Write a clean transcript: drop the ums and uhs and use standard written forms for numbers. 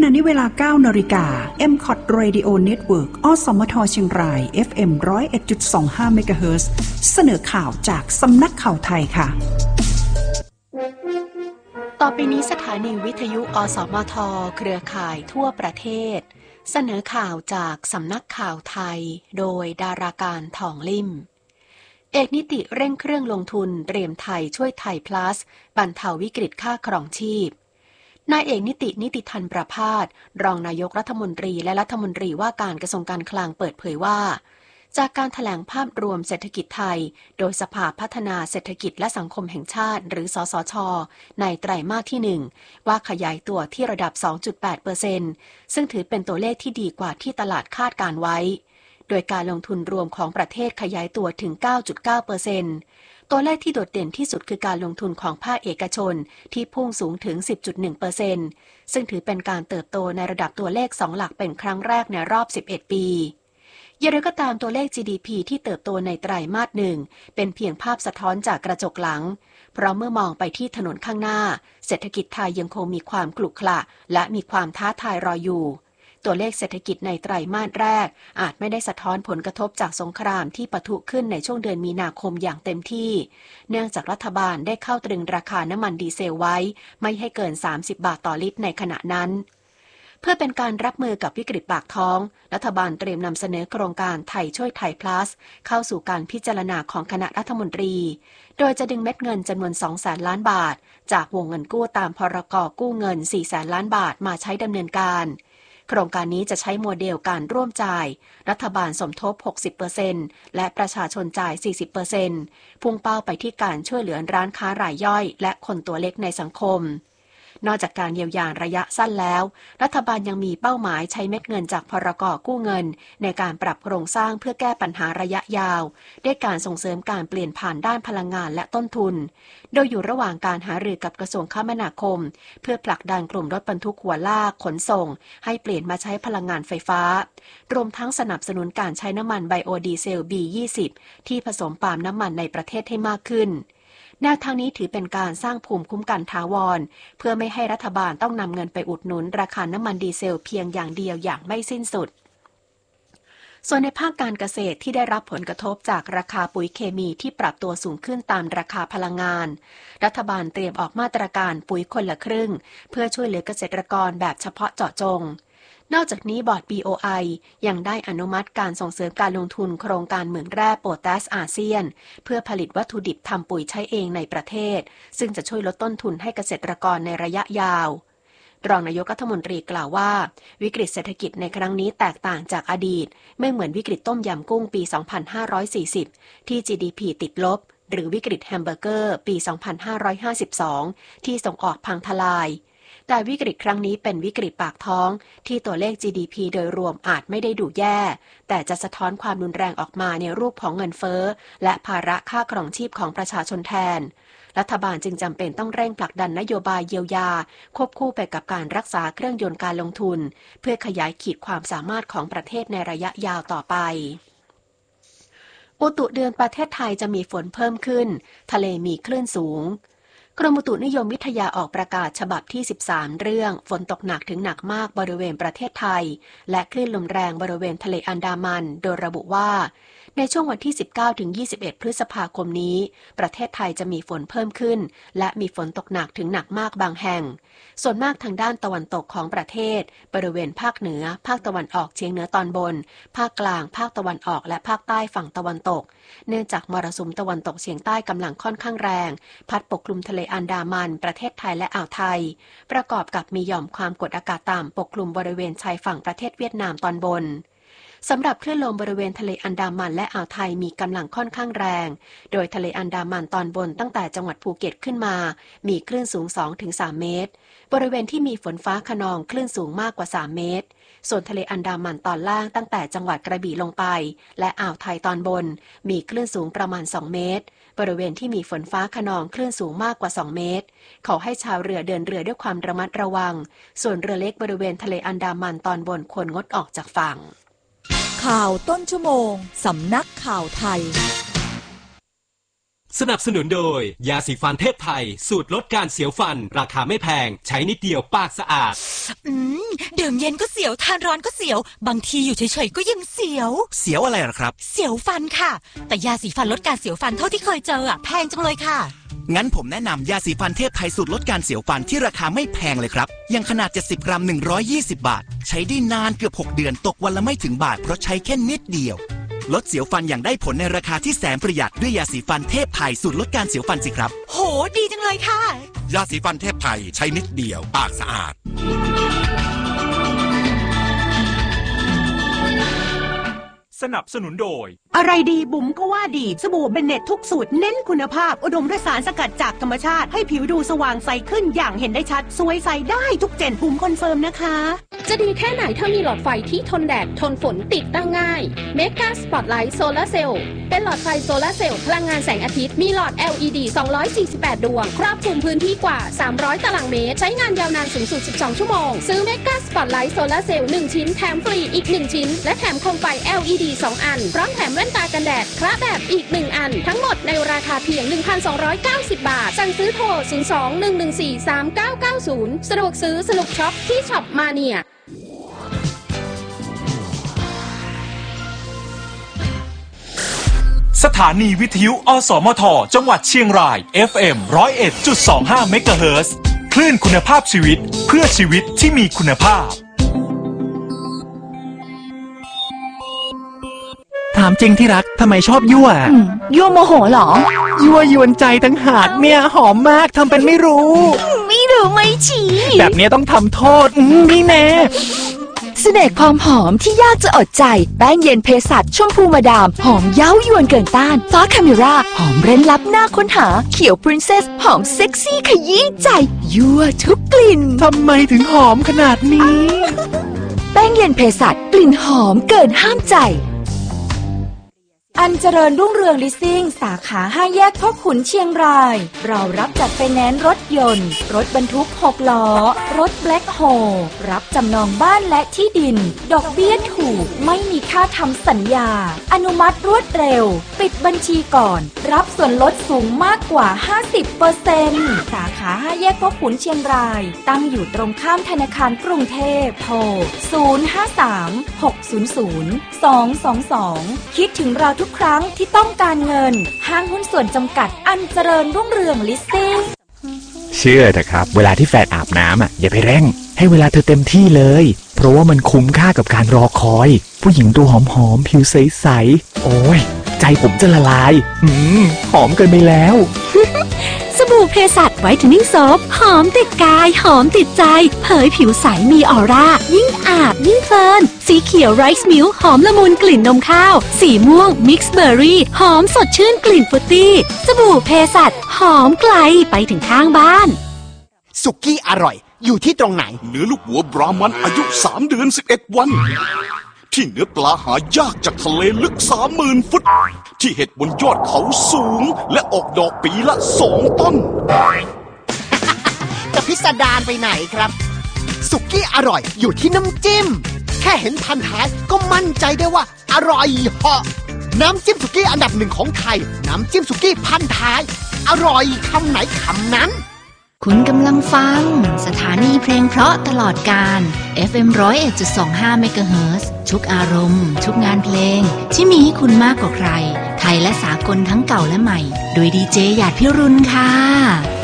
นี้เวลา 9 นาฬิกา MCOT Radio Network อสมทเชียงราย FM 101.25 เมกะเฮิรตซ์เสนอข่าวจากสำนักข่าวไทยค่ะต่อไปนี้สถานีวิทยุอสมทเครือข่ายทั่วประเทศเสนอข่าวจากสำนักข่าวไทยโดยดาราการทองลิ่มเอกนิติเร่งเครื่องลงทุนเตรียมไทยช่วยไทยพลัสบรรเทาวิกฤตค่าครองชีพนายเอกนิติธันประภาสรองนายกรัฐมนตรีและรัฐมนตรีว่าการกระทรวงการคลังเปิดเผยว่าจากการแถลงภาพรวมเศรษฐกิจไทยโดยสภาพัฒนาเศรษฐกิจและสังคมแห่งชาติหรือสสช.ในไตรมาสที่1ว่าขยายตัวที่ระดับ 2.8% ซึ่งถือเป็นตัวเลขที่ดีกว่าที่ตลาดคาดการไว้โดยการลงทุนรวมของประเทศขยายตัวถึง 9.9%ตัวเลขที่โดดเด่นที่สุดคือการลงทุนของภาคเอกชนที่พุ่งสูงถึง 10.1% ซึ่งถือเป็นการเติบโตในระดับตัวเลข2หลักเป็นครั้งแรกในรอบ11ปีอย่างไรก็ตามตัวเลข GDP ที่เติบโตในไตรมาสหนึ่งเป็นเพียงภาพสะท้อนจากกระจกหลังเพราะเมื่อมองไปที่ถนนข้างหน้าเศรษฐกิจไทยยังคงมีความขรุขระและมีความท้าทายรออยู่ตัวเลขเศรษฐกิจในไตรมาสแรกอาจไม่ได้สะท้อนผลกระทบจากสงครามที่ปะทุขึ้นในช่วงเดือนมีนาคมอย่างเต็มที่เนื่องจากรัฐบาลได้เข้าตรึงราคาน้ำมันดีเซลไว้ไม่ให้เกิน30 บาทต่อลิตรในขณะนั้นเพื่อเป็นการรับมือกับวิกฤตปากท้องรัฐบาลเตรียมนำเสนอโครงการไทยช่วยไทยพลัสเข้าสู่การพิจารณาของคณะรัฐมนตรีโดยจะดึงเม็ดเงินจำนวน 200,000 ล้านบาทจากวงเงินกู้ตามพรก.กู้เงิน 400,000 ล้านบาทมาใช้ดำเนินการโครงการนี้จะใช้โมเดลการร่วมจ่ายรัฐบาลสมทบ 60% และประชาชนจ่าย 40% พุ่งเป้าไปที่การช่วยเหลือร้านค้ารายย่อยและคนตัวเล็กในสังคมนอกจากการเยียวยาระยะสั้นแล้วรัฐบาลยังมีเป้าหมายใช้เม็ดเงินจากพรก.กู้เงินในการปรับโครงสร้างเพื่อแก้ปัญหาระยะยาวด้วยการส่งเสริมการเปลี่ยนผ่านด้านพลังงานและต้นทุนโดยอยู่ระหว่างการหารือกับกระทรวงคมนาคมเพื่อผลักดันกลุ่มรถบรรทุกหัวลากขนส่งให้เปลี่ยนมาใช้พลังงานไฟฟ้ารวมทั้งสนับสนุนการใช้น้ำมันไบโอดีเซล B20 ที่ผสมปาล์มน้ำมันในประเทศให้มากขึ้นแนวทางนี้ถือเป็นการสร้างภูมิคุ้มกันถาวรเพื่อไม่ให้รัฐบาลต้องนำเงินไปอุดหนุนราคาน้ำมันดีเซลเพียงอย่างเดียวอย่างไม่สิ้นสุดส่วนในภาคการเกษตรที่ได้รับผลกระทบจากราคาปุ๋ยเคมีที่ปรับตัวสูงขึ้นตามราคาพลังงานรัฐบาลเตรียมออกมาตรการปุ๋ยคนละครึ่งเพื่อช่วยเหลือเกษตรกรแบบเฉพาะเจาะจงนอกจากนี้บอร์ด BOI ยังได้อนุมัติการส่งเสริมการลงทุนโครงการเหมืองแร่โพแทสอาเซียนเพื่อผลิตวัตถุดิบทำปุ๋ยใช้เองในประเทศซึ่งจะช่วยลดต้นทุนให้เกษตรกรในระยะยาวรองนายกรัฐมนตรีกล่าวว่าวิกฤตเศรษฐกิจในครั้งนี้แตกต่างจากอดีตไม่เหมือนวิกฤตต้มยำกุ้งปี 2540 ที่ GDP ติดลบหรือวิกฤตแฮมเบอร์เกอร์ปี 2552 ที่ส่งออกพังทลายแต่วิกฤตครั้งนี้เป็นวิกฤตปากท้องที่ตัวเลข GDP โดยรวมอาจไม่ได้ดูแย่แต่จะสะท้อนความรุนแรงออกมาในรูปของเงินเฟ้อและภาระค่าครองชีพของประชาชนแทนรัฐบาลจึงจำเป็นต้องเร่งผลักดันนโยบายเยียวยาควบคู่ไปกับการรักษาเครื่องยนต์การลงทุนเพื่อขยายขีดความสามารถของประเทศในระยะยาวต่อไปอุตุเตือนประเทศไทยจะมีฝนเพิ่มขึ้นทะเลมีคลื่นสูงกรมอุตุนิยมวิทยาออกประกาศฉบับที่ 13 เรื่องฝนตกหนักถึงหนักมากบริเวณประเทศไทยและคลื่นลมแรงบริเวณทะเลอันดามันโดยระบุว่าในช่วงวันที่ 19-21 พฤษภาคมนี้ประเทศไทยจะมีฝนเพิ่มขึ้นและมีฝนตกหนักถึงหนักมากบางแห่งส่วนมากทางด้านตะวันตกของประเทศบริเวณภาคเหนือภาคตะวันออกเฉียงเหนือตอนบนภาคกลางภาคตะวันออกและภาคใต้ฝั่งตะวันตกเนื่องจากมรสุมตะวันตกเฉียงใต้กำลังค่อนข้างแรงพัดปกคลุมทะเลอันดามันประเทศไทยและอ่าวไทยประกอบกับมีหย่อมความกดอากาศต่ำปกคลุมบริเวณชายฝั่งประเทศเวียดนามตอนบนสำหรับคลื่นลมบริเวณทะเลอันดามันและอ่าวไทยมีกำลังค่อนข้างแรงโดยทะเลอันดามันตอนบนตั้งแต่จังหวัดภูเก็ตขึ้นมามีคลื่นสูง 2-3 เมตรบริเวณที่มีฝนฟ้าคะนองคลื่นสูงมากกว่า3เมตรส่วนทะเลอันดามันตอนล่างตั้งแต่จังหวัดกระบี่ลงไปและอ่าวไทยตอนบนมีคลื่นสูงประมาณ2เมตรบริเวณที่มีฝนฟ้าคะนองคลื่นสูงมากกว่า2เมตรขอให้ชาวเรือเดินเรือด้วยความระมัดระวังส่วนเรือเล็กบริเวณทะเลอันดามันตอนบนควรงดออกจากฝั่งข่าวต้นชั่วโมงสำนักข่าวไทยสนับสนุนโดยยาสีฟันเทพไทยสูตรลดการเสียวฟันราคาไม่แพงใช้นิดเดียวปากสะอาดดื่มเย็นก็เสียวทานร้อนก็เสียวบางทีอยู่เฉยๆก็ยังเสียวเสียวอะไรหรอครับเสียวฟันค่ะแต่ยาสีฟันลดการเสียวฟันเท่าที่เคยเจอแพงจังเลยค่ะงั้นผมแนะนำยาสีฟันเทพไทยสูตรลดการเสียวฟันที่ราคาไม่แพงเลยครับอย่างขนาด70 กรัม120 บาทใช้ได้นานเกือบ6 เดือนตกวันละไม่ถึงบาทเพราะใช้แค่นิดเดียวลดเสียวฟันอย่างได้ผลในราคาที่แสนประหยัดด้วยยาสีฟันเทพไทยสูตรลดการเสียวฟันสิครับโหดีจังเลยค่ะยาสีฟันเทพไทยใช้นิดเดียวปากสะอาดสนับสนุนโดยอะไรดีบุ๋มก็ว่าดีสบู่เบนเน็ตทุกสูตรเน้นคุณภาพอุดมด้วยสารสกัดจากธรรมชาติให้ผิวดูสว่างใสขึ้นอย่างเห็นได้ชัดสวยใสได้ทุกเจนบุ๋มคอนเฟิร์มนะคะจะดีแค่ไหนถ้ามีหลอดไฟที่ทนแดดทนฝนติดตั้งง่ายเมกาสปอตไลท์โซลาร์เซลล์เป็นหลอดไฟโซลาร์เซลล์พลังงานแสงอาทิตย์มีหลอด LED 248 ดวงครอบคลุมพื้นที่กว่า300 ตารางเมตรใช้งานยาวนานสูงสุด12 ชั่วโมงซื้อเมกาสปอตไลท์โซลาร์เซลล์1ชิ้นแถมฟรีอีก1ชิ้นและแถมโคมไฟ LED 2 อันพร้อมแถมแว่นตากันแดดคละแบบอีก1อันทั้งหมดในราคาเพียง 1,290 บาทสั่งซื้อโทร 02-114-3990 สะดวกซื้อสนุกช็อปที่ช็อปมาเนียสถานีวิทยุอสมทจังหวัดเชียงราย FM 101.25 เมกะเฮิรตซ์คลื่นคุณภาพชีวิตเพื่อชีวิตที่มีคุณภาพถามจริงที่รักทำไมชอบยั่วยั่วโมโหเหรอยั่วยวนใจทั้งหาดเนี่ยหอมมากทำเป็นไม่รู้ไม่ชี้แบบนี้ต้องทำโทษนี่แน่เสน่ห์ความหอมที่ยากจะอดใจแป้งเย็นเภสัชชมพูมาดามหอมเย้ายวนเกินต้านฟ้าคาเมราหอมเร้นลับหน้าค้นหาเขียวพรินเซสหอมเซ็กซี่ขยี้ใจยั่วทุกกลิ่นทำไมถึงหอมขนาดนี้แป้งเย็นเภสัชกลิ่นหอมเกินห้ามใจอันเจริญรุ่งเรืองลิสซิ่งสาขา5แยกพ่อขุนเชียงรายเรารับจัดไฟแนนซ์รถยนต์รถบรรทุก6ล้อรถแบล็คโฮลรับจำนองบ้านและที่ดินดอกเบี้ยถูกไม่มีค่าทำสัญญาอนุมัติรวดเร็วปิดบัญชีก่อนรับส่วนลดสูงมากกว่า 50% สาขา5แยกพ่อขุนเชียงรายตั้งอยู่ตรงข้ามธนาคารกรุงเทพโทร 053-600-222 คิดถึงเราทุกครั้งที่ต้องการเงินห้างหุ้นส่วนจำกัดอันเจริญรุ่งเรืองลิสซิ่งเชื่อเถอะครับเวลาที่แฟนอาบน้ำอย่าไปเร่งให้เวลาเธอเต็มที่เลยเพราะว่ามันคุ้มค่ากับการรอคอยผู้หญิงตัวหอมๆผิวใสๆโอ้ยใจผมจะละลายหอมเกินไปแล้วสบู่เภสัชไวท์เทนนิ่งโซฟหอมติดกายหอมติดใจเผยผิวใสมีออร่ายิ่งอาบยิ่งเพลินสีเขียวไรซ์มิลค์หอมละมุนกลิ่นนมข้าวสีม่วงมิกซ์เบอร์รี่หอมสดชื่นกลิ่นฟรุตตี้สบู่เภสัชหอมไกลไปถึงข้างบ้านสุกี้อร่อยอยู่ที่ตรงไหนเนื้อลูกวัวบรามันอายุ3 เดือน 11 วันที่เนื้อปลาหายากจากทะเลลึก 30,000 ฟุตที่เห็ดบนยอดเขาสูงและออกดอกปีละ2 ต้นจะพิสดารไปไหนครับสุกี้อร่อยอยู่ที่น้ำจิ้มแค่เห็นพันท้ายก็มั่นใจได้ว่าอร่อยเหาะน้ำจิ้มสุกี้อันดับ1ของไทยน้ำจิ้มสุกี้พันท้ายอร่อยคำไหนคำนั้นคุณกำลังฟังสถานีเพลงเพราะตลอดกาล FM 101.25 เมกะเฮิรตซ์ทุกอารมณ์ทุกงานเพลงที่มีให้คุณมากกว่าใครไทยและสากลทั้งเก่าและใหม่โดยดีเจหยาดพิรุณค่ะ